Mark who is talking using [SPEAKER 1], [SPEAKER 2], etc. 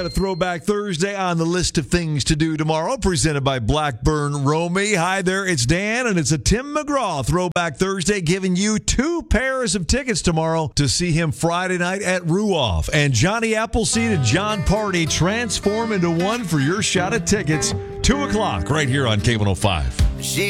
[SPEAKER 1] A Throwback Thursday on the list of things to do tomorrow, presented by Blackburn Romy. Hi there, it's Dan, and it's a Tim McGraw Throwback Thursday, giving you 2 pairs of tickets tomorrow to see him Friday night at Ruoff. And Johnny Appleseed and John Party transform into one for your shot at tickets, 2 o'clock, right here on K105.